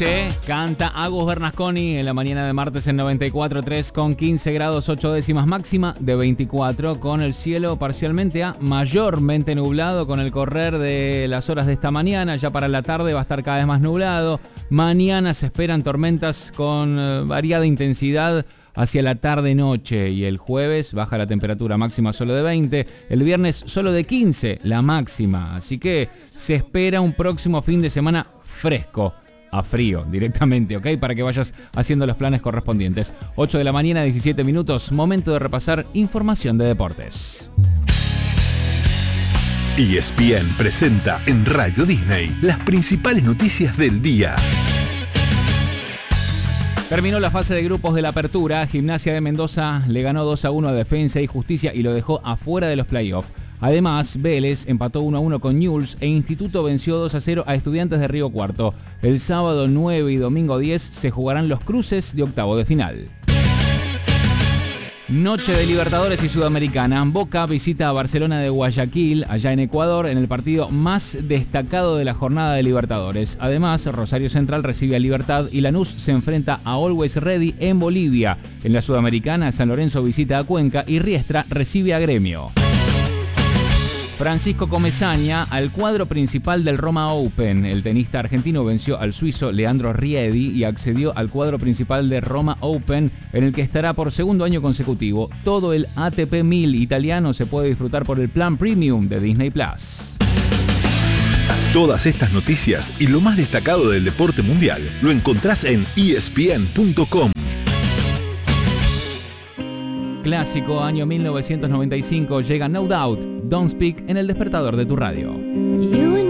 13, canta Agus Bernasconi en la mañana de martes en 94.3 con 15 grados 8 décimas, máxima de 24, con el cielo parcialmente a mayormente nublado con el correr de las horas de esta mañana. Ya para la tarde va a estar cada vez más nublado. Mañana se esperan tormentas con variada intensidad hacia la tarde-noche, y el jueves baja la temperatura máxima solo de 20, el viernes solo de 15 la máxima, así que se espera un próximo fin de semana fresco, a frío directamente, ¿ok? Para que vayas haciendo los planes correspondientes. 8 de la mañana, 17 minutos, momento de repasar información de deportes. ESPN presenta en Radio Disney las principales noticias del día. Terminó la fase de grupos de la apertura. Gimnasia de Mendoza le ganó 2-1 a Defensa y Justicia y lo dejó afuera de los playoffs. Además, Vélez empató 1-1 con Newell's e Instituto venció 2-0 a Estudiantes de Río Cuarto. El sábado 9 y domingo 10 se jugarán los cruces de octavo de final. Noche de Libertadores y Sudamericana. Boca visita a Barcelona de Guayaquil, allá en Ecuador, en el partido más destacado de la jornada de Libertadores. Además, Rosario Central recibe a Libertad y Lanús se enfrenta a Always Ready en Bolivia. En la Sudamericana, San Lorenzo visita a Cuenca y Riestra recibe a Gremio. Francisco Comesaña al cuadro principal del Roma Open. El tenista argentino venció al suizo Leandro Riedi y accedió al cuadro principal de Roma Open, en el que estará por segundo año consecutivo. Todo el ATP 1000 italiano se puede disfrutar por el plan premium de Disney Plus. Todas estas noticias y lo más destacado del deporte mundial lo encontrás en ESPN.com. Clásico, año 1995, llega No Doubt, Don't Speak en el despertador de tu radio.